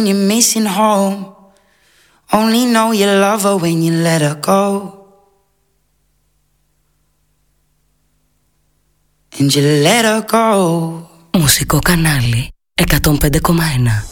You're missing home. Only know you love her when you let her go. And you let her go. Μουσικό κανάλι 105,1.